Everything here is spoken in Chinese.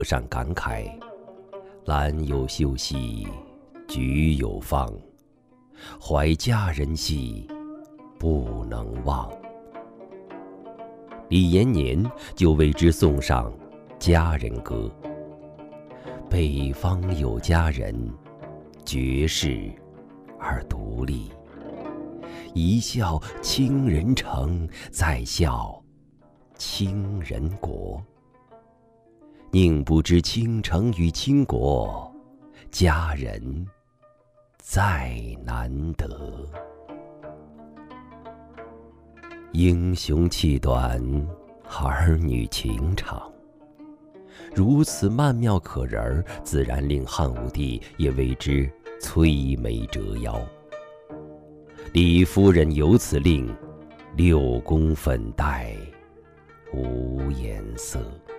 上感慨：兰有秀兮，菊有芳，怀佳人兮，不能忘。李延年就为之送上佳人歌。北方有佳人，绝世而独立。一笑倾人城，再笑倾人国。宁不知倾城与倾国，佳人再难得。英雄气短，儿女情长。如此曼妙可人儿，自然令汉武帝也为之摧眉折腰。李夫人由此令，六宫粉黛无颜色。